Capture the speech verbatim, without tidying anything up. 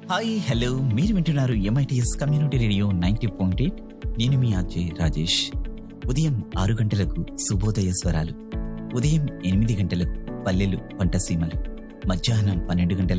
Hi hello మీరు వింటున్నారు MITS community radio ninety point eight. నేను మీ అజయ్ రాజేష్. ఉదయం ఆరు గంటలకు శుభోదయ స్వరాలు, ఉదయం ఎనిమిది గంటలకు పల్లెలు పంటసీమలు, మధ్యాహ్నం పన్నెండు గంటలకు